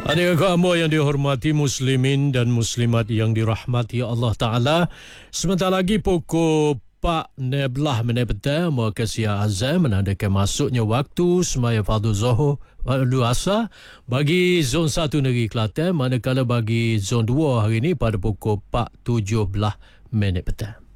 Adik kamu yang dihormati muslimin dan muslimat yang dirahmati Allah Ta'ala. Sebentar lagi pukul 4.11 petang, Muakkasiyah Azam menandakan masuknya waktu semaya fardu Zuhur fardu Asar bagi zon 1 negeri Kelantan, manakala bagi zon 2 hari ini pada pukul 4.17 petang.